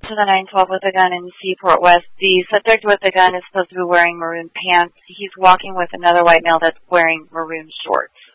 to the 912 with a gun in Seaport West. The subject with the gun is supposed to be wearing maroon pants. He's walking with another white male that's wearing maroon shorts.